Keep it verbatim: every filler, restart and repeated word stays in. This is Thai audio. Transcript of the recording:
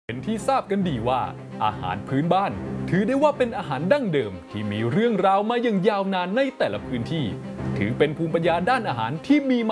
เป็นที่ทราบกันดีว่าอาหารพื้นบ้านถือได้ว่าเป็นอาหารดั้งเดิมที่มีเรื่องราวมาอย่างยาวนานในแต่ละพื้นที่ถือเป็นภูมิปัญญาด้านอาหารที่มีมา